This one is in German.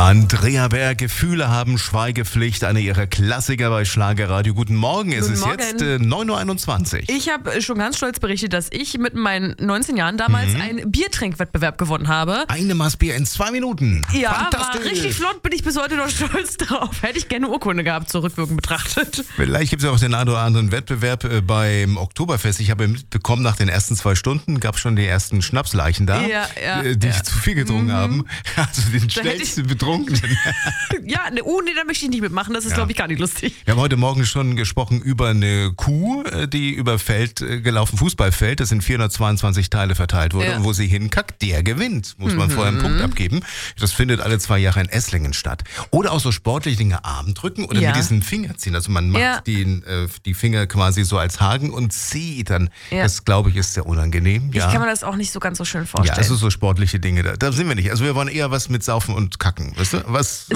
Andrea Berg, Gefühle haben Schweigepflicht, einer ihrer Klassiker bei Schlagerradio. Guten Morgen, es ist jetzt 9.21 Uhr. Ich habe schon ganz stolz berichtet, dass ich mit meinen 19 Jahren damals einen Biertrinkwettbewerb gewonnen habe. Eine Maß Bier in 2 Minuten. Ja, war richtig flott, bin ich bis heute noch stolz drauf. Hätte ich gerne eine Urkunde gehabt, zurückwirkend betrachtet. Vielleicht gibt es ja auch den einen oder anderen Wettbewerb beim Oktoberfest. Ich habe mitbekommen, nach den ersten 2 Stunden gab es schon die ersten Schnapsleichen da, die zu viel getrunken haben. Also den schnellsten Betrunkenen. Ja, nee, da möchte ich nicht mitmachen. Das ist, glaube ich, gar nicht lustig. Wir haben heute Morgen schon gesprochen über eine Kuh, die über Feld gelaufen, Fußballfeld, das in 422 Teile verteilt wurde. Ja. Und wo sie hinkackt, der gewinnt. Muss man vorher einen Punkt abgeben. Das findet alle 2 Jahre in Esslingen statt. Oder auch so sportliche Dinge, Arm drücken oder mit diesen Finger ziehen. Also man macht die Finger quasi so als Haken und zieht dann. Ja. Das, glaube ich, ist sehr unangenehm. Ich kann mir das auch nicht so ganz so schön vorstellen. Ja, also so sportliche Dinge, da sind wir nicht. Also wir wollen eher was mit Saufen und Kacken. Weißt du? Was